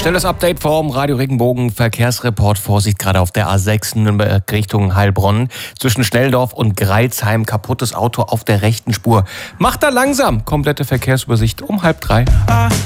Schnelles Update vom Radio Regenbogen Verkehrsreport. Vorsicht gerade auf der A6 Nürnberg Richtung Heilbronn. Zwischen Schnelldorf und Greilsheim kaputtes Auto auf der rechten Spur. Macht da langsam. Komplette Verkehrsübersicht um 2:30.